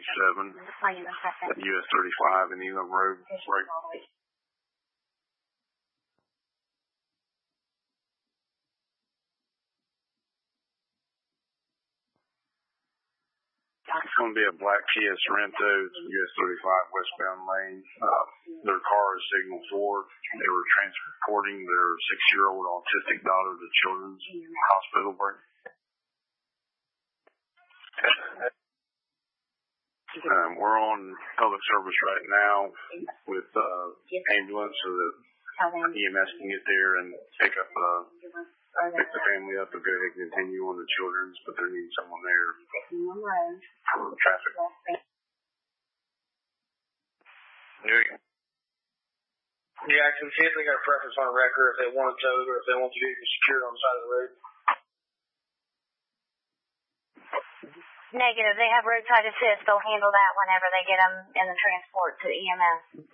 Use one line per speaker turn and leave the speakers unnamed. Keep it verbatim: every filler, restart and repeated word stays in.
thirty-seven at U S thirty-five and Elam Road. Right. It's going to be a black Kia Sorento, U S thirty-five westbound lane. Uh, their car is signal four. They were transporting their six-year-old autistic daughter to Children's Hospital. Um, we're on public service right now with uh, ambulance so that E M S can get there and pick up uh, pick the family up and go ahead and continue on to Children's, but they need someone there for traffic.
Yeah. Yeah, I can see if they got a preference on a record, if they want it towed or if they want to get it secured on the side of the road.
Negative. They have roadside assist. They'll handle that whenever they get them in the transport to E M S.